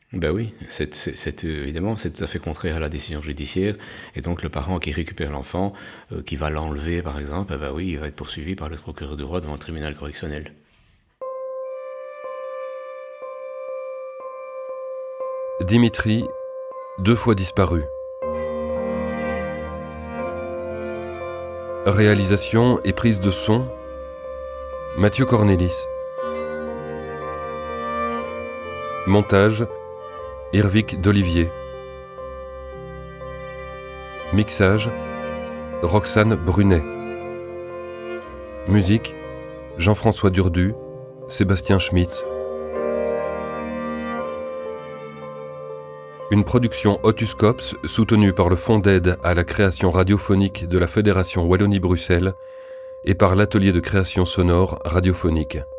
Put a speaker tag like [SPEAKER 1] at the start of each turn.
[SPEAKER 1] Ben oui, évidemment, c'est tout à fait contraire à la décision judiciaire. Et donc le parent qui récupère l'enfant, qui va l'enlever par exemple, eh ben oui, il va être poursuivi par le procureur du roi devant le tribunal correctionnel.
[SPEAKER 2] Dimitri, 2 fois disparu. Réalisation et prise de son, Mathieu Cornelis. Montage, Irvic d'Olivier. Mixage, Roxane Brunet. Musique, Jean-François Durdu, Sébastien Schmitz. Une production Otuscops soutenue par le Fonds d'aide à la création radiophonique de la Fédération Wallonie-Bruxelles et par l'Atelier de création sonore radiophonique.